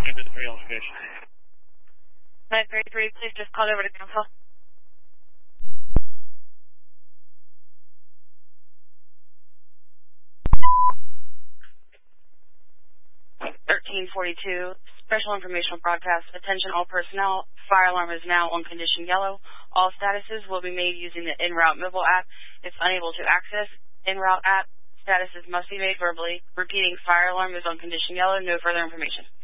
933 on location. 933, please just call over to council. (1342) Special informational broadcast. Attention all personnel. Fire alarm is now on condition yellow. All statuses will be made using the En-route mobile app. If unable to access En-route app, statuses must be made verbally. Repeating, fire alarm is on condition yellow. No further information.